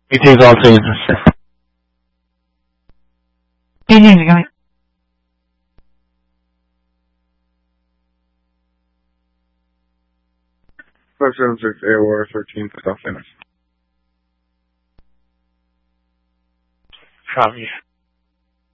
It is also interesting. Continue. 576 AOR 13th South Finish. Copy.